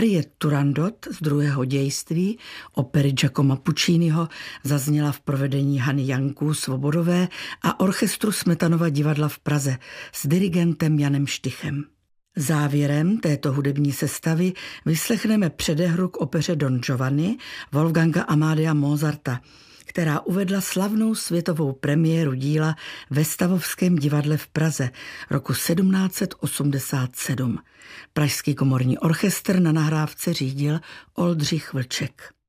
Arie Turandot z druhého dějství opery Giacomo Pucciniho zazněla v provedení Hany Janků Svobodové a orchestru Smetanova divadla v Praze s dirigentem Janem Štychem. Závěrem této hudební sestavy vyslechneme předehru k opeře Don Giovanni Wolfganga Amadea Mozarta, která uvedla slavnou světovou premiéru díla ve Stavovském divadle v Praze roku 1787. Pražský komorní orchestr na nahrávce řídil Oldřich Vlček.